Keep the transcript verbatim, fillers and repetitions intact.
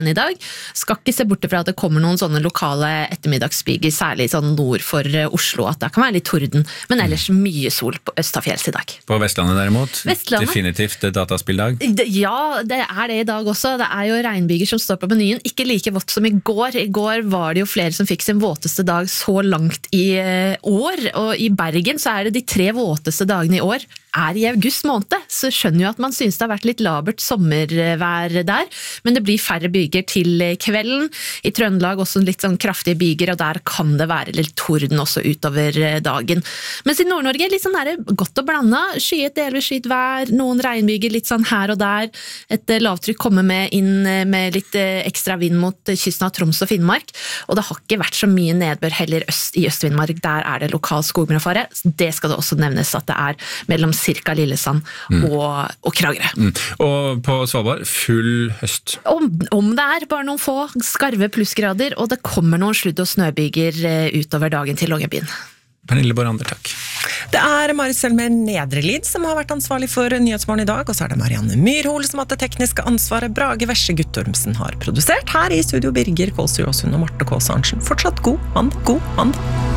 I dag. Skal ikke se bort fra at det kommer noen sånne lokale ettermiddagsbyger, særlig sånn nord for Oslo, at det kan være litt torden, men ellers mye sol på Østafjells I dag. På Vestlandet derimot, Vestlandet. Definitivt dataspilldag. Ja, det er det I dag også. Det er jo regnbyger som står på menyen, ikke like vått som I går. I går var det jo flere som fikk sin våteste dag så langt I år, og I Bergen så er det de tre våteste dagene I år er I august måned, så skjønner jo at man synes det har vært litt labert sommervær der, men det blir færre byger til kvelden. I Trøndelag også litt sånn kraftige byger, og der kan det være litt torden også utover dagen. Mens I Nord-Norge litt sånn er det godt å blande, skyet, delvis skyet vær, noen regnbyger litt sånn her og der, et lavtrykk kommer med inn med litt ekstra vind mot kysten av Troms og Finnmark, og det har ikke vært så mye nedbør heller øst I Øst-Finnmark, der er det lokal skogbrannfare. Det skal det også nevnes at det er mellom cirka Lillesand mm. og, og Kragerø. Mm. Og på Svalbard, full høst. Om, om det er bare noen få skarve plussgrader, og det kommer noen sludd- og snøbyger utover dagen til Longyearbyen. Pernille Borander, takk. Det er Marit Selmer Nedrelid som har vært ansvarlig for Nyhetsmorgen I dag, og så er det Marianne Myrhol som har hatt det tekniske ansvaret. Brage Verse Guttormsen har produsert. Her I studio Birger Kålsrud Aasund og Marte Kaas Arntzen. Fortsatt god mandag, god mandag.